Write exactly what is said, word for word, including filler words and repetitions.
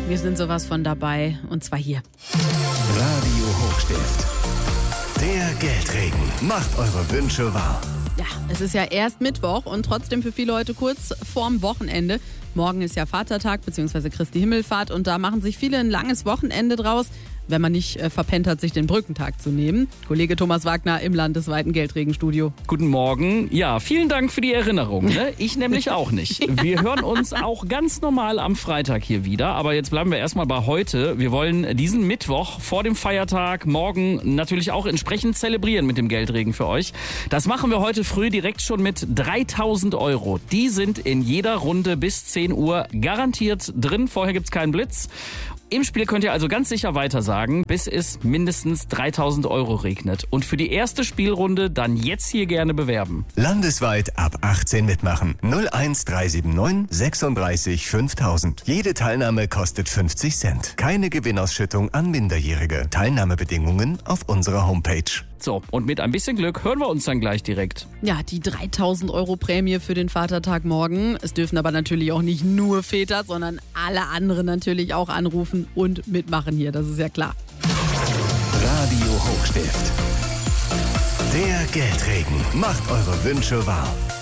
wir sind sowas von dabei. Und zwar hier. Radio Hochstift. Der Geldregen macht eure Wünsche wahr. Ja, es ist ja erst Mittwoch und trotzdem für viele Leute kurz vorm Wochenende. Morgen ist ja Vatertag bzw. Christi Himmelfahrt und da machen sich viele ein langes Wochenende draus, wenn man nicht äh, verpennt hat, sich den Brückentag zu nehmen. Kollege Thomas Wagner im landesweiten Geldregenstudio. Guten Morgen. Ja, vielen Dank für die Erinnerung. Ne? Ich nämlich auch nicht. Wir hören uns auch ganz normal am Freitag hier wieder. Aber jetzt bleiben wir erstmal bei heute. Wir wollen diesen Mittwoch vor dem Feiertag morgen natürlich auch entsprechend zelebrieren mit dem Geldregen für euch. Das machen wir heute früh direkt schon mit dreitausend Euro. Die sind in jeder Runde bis zehn Uhr garantiert drin. Vorher gibt's keinen Blitz. Im Spiel könnt ihr also ganz sicher weitersagen, bis es mindestens dreitausend Euro regnet. Und für die erste Spielrunde dann jetzt hier gerne bewerben. Landesweit ab achtzehn mitmachen. null eins drei sieben neun sechsunddreißig fünftausend. Jede Teilnahme kostet fünfzig Cent. Keine Gewinnausschüttung an Minderjährige. Teilnahmebedingungen auf unserer Homepage. So, und mit ein bisschen Glück hören wir uns dann gleich direkt. Ja, die dreitausend Euro Prämie für den Vatertag morgen. Es dürfen aber natürlich auch nicht nur Väter, sondern alle anderen natürlich auch anrufen und mitmachen hier, das ist ja klar. Radio Hochstift. Der Geldregen macht eure Wünsche wahr.